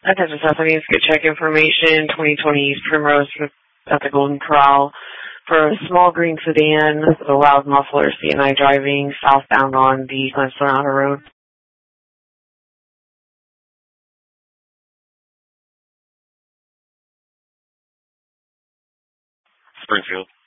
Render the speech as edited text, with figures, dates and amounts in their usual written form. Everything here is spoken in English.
Attention Stephanie, get check information, 2020 East Primrose at the Golden Corral for a small green sedan with a loud muffler, C&I driving southbound on the Glen Sonata Road. Springfield.